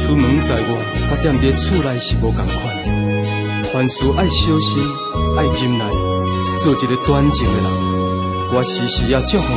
出门在外，甲踮伫厝内是无共款。凡事爱小心，爱忍耐，做一个端正的人。我时时也祝福